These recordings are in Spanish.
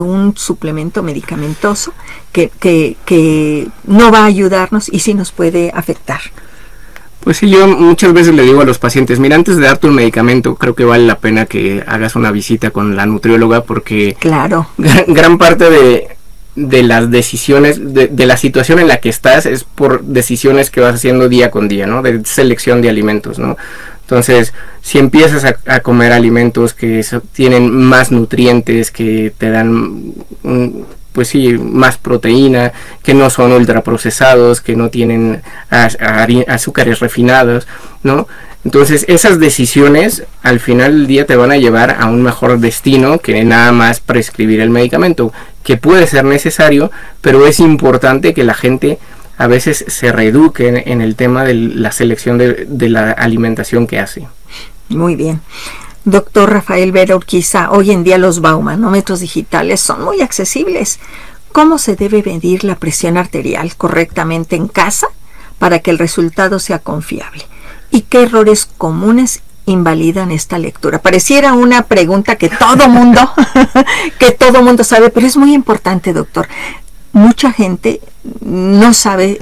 un suplemento medicamentoso que no va a ayudarnos y sí nos puede afectar. Pues sí, yo muchas veces le digo a los pacientes, mira, antes de darte un medicamento, creo que vale la pena que hagas una visita con la nutrióloga, porque claro, gran parte de las decisiones, de la situación en la que estás, es por decisiones que vas haciendo día con día, ¿no? De selección de alimentos, ¿no? Entonces, si empiezas a comer alimentos que tienen más nutrientes, que te dan pues sí, más proteína, que no son ultraprocesados, que no tienen azúcares refinados, ¿no? Entonces esas decisiones al final del día te van a llevar a un mejor destino que nada más prescribir el medicamento, que puede ser necesario, pero es importante que la gente a veces se reeduque en el tema de la selección de la alimentación que hace. Muy bien. Doctor Rafael Vera Urquiza, hoy en día los baumanómetros digitales son muy accesibles. ¿Cómo se debe medir la presión arterial correctamente en casa para que el resultado sea confiable? ¿Y qué errores comunes invalidan esta lectura? Pareciera una pregunta que todo mundo sabe, pero es muy importante, doctor. Mucha gente no sabe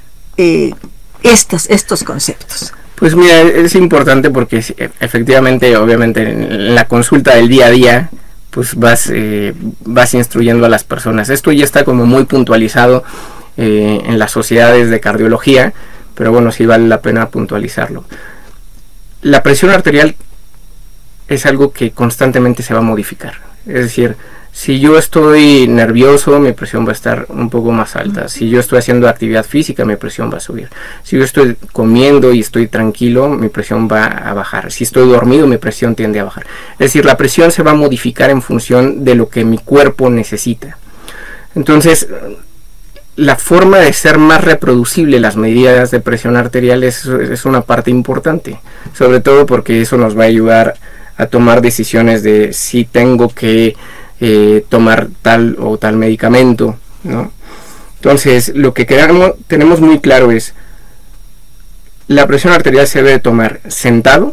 estos conceptos. Pues mira, es importante porque efectivamente, obviamente, en la consulta del día a día, pues vas instruyendo a las personas. Esto ya está como muy puntualizado en las sociedades de cardiología, pero bueno, sí vale la pena puntualizarlo. La presión arterial es algo que constantemente se va a modificar. Es decir, si yo estoy nervioso, mi presión va a estar un poco más alta. Si yo estoy haciendo actividad física, mi presión va a subir. Si yo estoy comiendo y estoy tranquilo, mi presión va a bajar. Si estoy dormido, mi presión tiende a bajar. Es decir, la presión se va a modificar en función de lo que mi cuerpo necesita. Entonces, la forma de ser más reproducible las medidas de presión arterial es una parte importante. Sobre todo porque eso nos va a ayudar a tomar decisiones de si tengo que tomar tal o tal medicamento, ¿no? Entonces, lo que tenemos muy claro es la presión arterial se debe tomar sentado.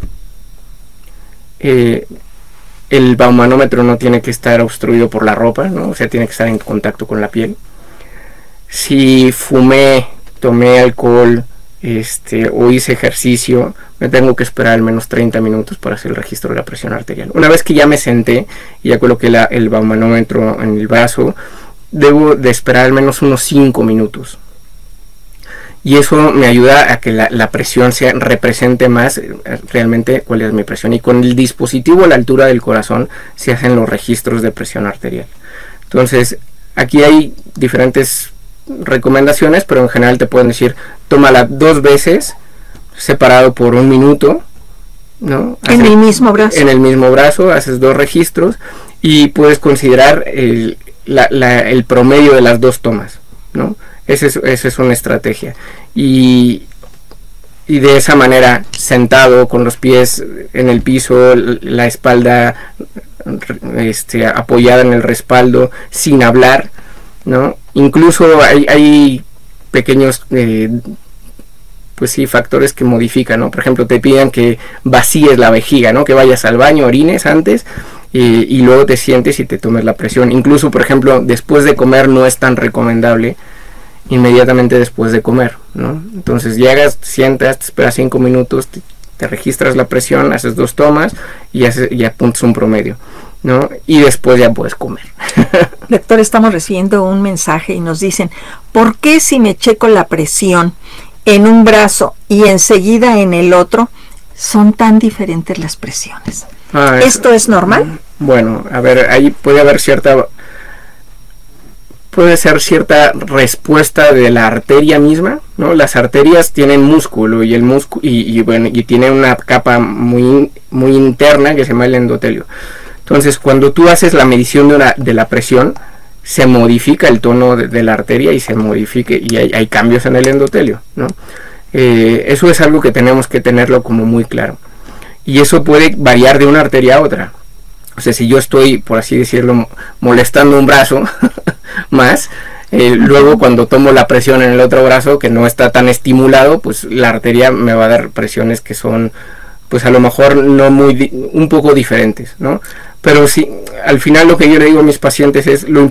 El baumanómetro no tiene que estar obstruido por la ropa, ¿no? O sea, tiene que estar en contacto con la piel. Si fumé, tomé alcohol, o hice ejercicio, me tengo que esperar al menos 30 minutos para hacer el registro de la presión arterial. Una vez que ya me senté y ya coloqué el baumanómetro en el brazo, debo de esperar al menos unos 5 minutos. Y eso me ayuda a que la presión se represente más realmente cuál es mi presión. Y con el dispositivo a la altura del corazón se hacen los registros de presión arterial. Entonces, aquí hay diferentes recomendaciones, pero en general te pueden decir, tómala 2 veces separado por 1 minuto, ¿no? En el mismo brazo. En el mismo brazo, haces 2 registros y puedes considerar el promedio de las 2 tomas, ¿no? Esa es una estrategia. Y de esa manera, sentado con los pies en el piso, la espalda apoyada en el respaldo, sin hablar, ¿no? Incluso hay pequeños pues sí, factores que modifican, ¿no? Por ejemplo, te piden que vacíes la vejiga, ¿no? Que vayas al baño, orines antes y luego te sientes y te tomes la presión. Incluso, por ejemplo, después de comer no es tan recomendable inmediatamente después de comer, ¿no? Entonces llegas, te sientas, te esperas 5 minutos, te registras la presión, haces 2 tomas y apuntas un promedio, ¿no? Y después ya puedes comer. Doctor, estamos recibiendo un mensaje y nos dicen, ¿por qué si me checo la presión en un brazo y enseguida en el otro son tan diferentes las presiones? ¿Esto es normal? Bueno, a ver, ahí puede ser cierta respuesta de la arteria misma, ¿no? Las arterias tienen músculo y el músculo y tiene una capa muy interna que se llama el endotelio. Entonces, cuando tú haces la medición de la presión, se modifica el tono de la arteria y se modifica y hay cambios en el endotelio, ¿no? Eso es algo que tenemos que tenerlo como muy claro. Y eso puede variar de una arteria a otra. O sea, si yo estoy, por así decirlo, molestando un brazo más, luego cuando tomo la presión en el otro brazo que no está tan estimulado, pues la arteria me va a dar presiones que son, pues a lo mejor un poco diferentes, ¿no? Pero sí, al final lo que yo le digo a mis pacientes es lo